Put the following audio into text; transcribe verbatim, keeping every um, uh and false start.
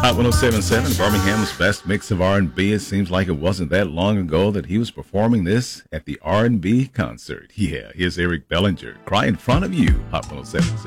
Hot one oh seven point seven, Birmingham's best mix of R and B. It seems like it wasn't that long ago that he was performing this at the R and B concert. Yeah, here's Eric Bellinger, Cry in Front of You, Hot one oh seven point seven.